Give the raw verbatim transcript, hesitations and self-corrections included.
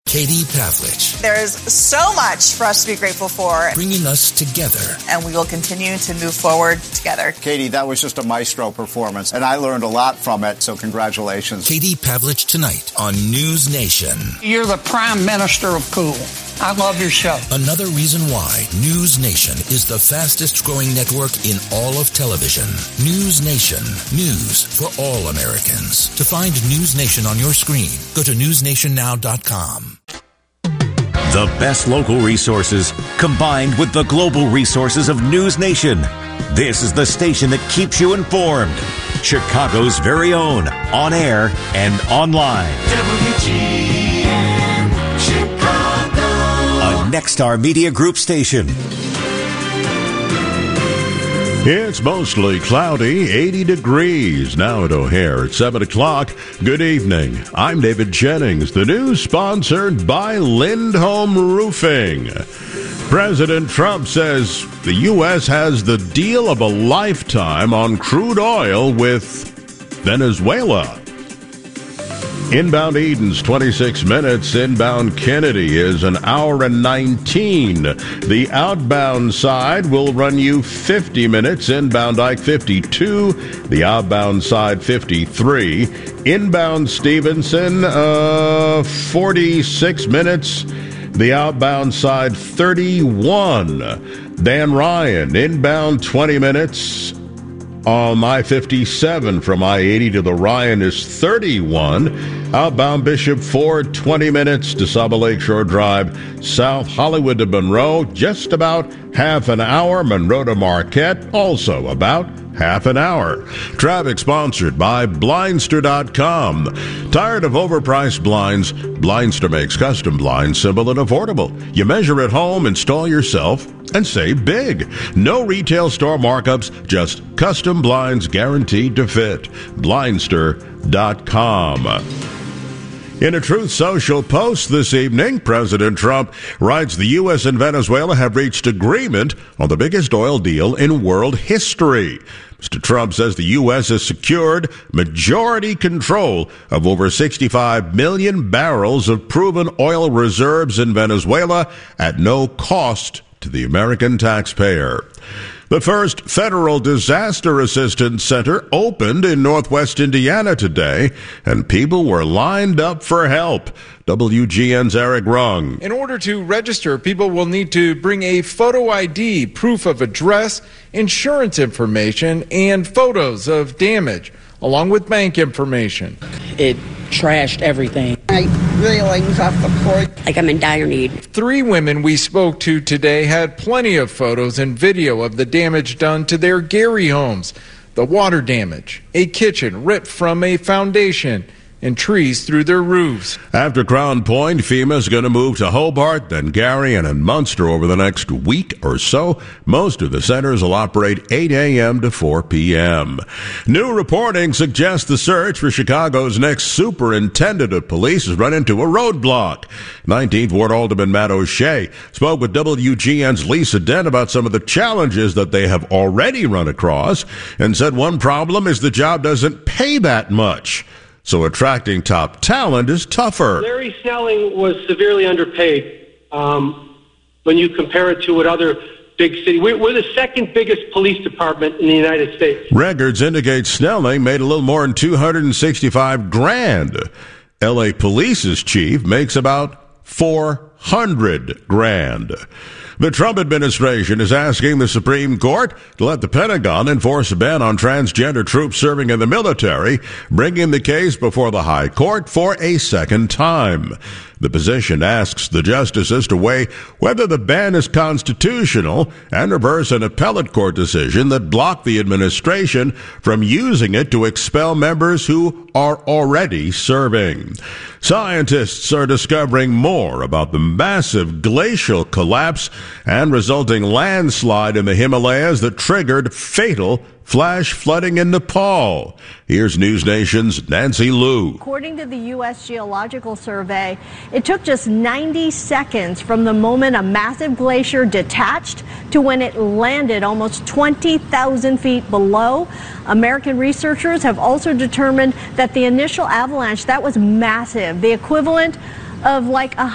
Katie Pavlich. There's so much for us to be grateful for. Bringing us together. And we will continue to move forward together. Katie, that was just a maestro performance, and I learned a lot from it, so congratulations. Katie Pavlich tonight on News Nation. You're the prime minister of cool. I love your show. Another reason why News Nation is the fastest growing network in all of television. News Nation. News for all Americans. To find News Nation on your screen, go to news nation now dot com. The best local resources combined with the global resources of News Nation. This is the station that keeps you informed. Chicago's very own, on air and online. W G N Chicago. A Nexstar Media Group station. It's mostly cloudy, eighty degrees now at O'Hare at seven o'clock. Good evening. I'm David Jennings. The news sponsored by Lindholm Roofing. President Trump says the U S has the deal of a lifetime on crude oil with Venezuela. Inbound Eden's twenty-six minutes. Inbound Kennedy is an hour and nineteen. The outbound side will run you fifty minutes. Inbound Ike fifty-two. The outbound side fifty-three. Inbound Stevenson uh, forty-six minutes. The outbound side thirty-one. Dan Ryan inbound twenty minutes. On I fifty-seven from I eighty to the Ryan is thirty-one. Outbound Bishop Ford, twenty minutes. DeSaba Lakeshore Drive, South Hollywood to Monroe, just about half an hour. Monroe to Marquette, also about half an hour. Traffic sponsored by Blindster dot com. Tired of overpriced blinds? Blindster makes custom blinds simple and affordable. You measure at home, install yourself, and save big. No retail store markups, just custom blinds guaranteed to fit. Blindster dot com. In a Truth Social post this evening, President Trump writes the U S and Venezuela have reached agreement on the biggest oil deal in world history. Mister Trump says the U S has secured majority control of over sixty-five million barrels of proven oil reserves in Venezuela at no cost to the American taxpayer. The first federal disaster assistance center opened in Northwest Indiana today, and people were lined up for help. W G N's Eric Rung. In order to register, people will need to bring a photo I D, proof of address, insurance information, and photos of damage, along with bank information. It trashed everything. My railings off the porch. Like I'm in dire need. Three women we spoke to today had plenty of photos and video of the damage done to their Gary homes. The water damage, a kitchen ripped from a foundation, and trees through their roofs. After Crown Point, FEMA's going to move to Hobart, then Gary, and in Munster over the next week or so. Most of the centers will operate eight a.m. to four p.m. New reporting suggests the search for Chicago's next superintendent of police has run into a roadblock. nineteenth Ward Alderman Matt O'Shea spoke with W G N's Lisa Dent about some of the challenges that they have already run across and said one problem is the job doesn't pay that much. So attracting top talent is tougher. Larry Snelling was severely underpaid um, when you compare it to what other big cities. We're, we're the second biggest police department in the United States. Records indicate Snelling made a little more than two hundred sixty-five grand. L A Police's chief makes about four hundred grand. The Trump administration is asking the Supreme Court to let the Pentagon enforce a ban on transgender troops serving in the military, bringing the case before the High Court for a second time. The position asks the justices to weigh whether the ban is constitutional and reverse an appellate court decision that blocked the administration from using it to expel members who are already serving. Scientists are discovering more about the massive glacial collapse and resulting landslide in the Himalayas that triggered fatal flash flooding in Nepal. Here's News Nation's Nancy Liu. According to the U S Geological Survey, it took just ninety seconds from the moment a massive glacier detached to when it landed almost twenty thousand feet below. American researchers have also determined that the initial avalanche, that was massive, the equivalent of like a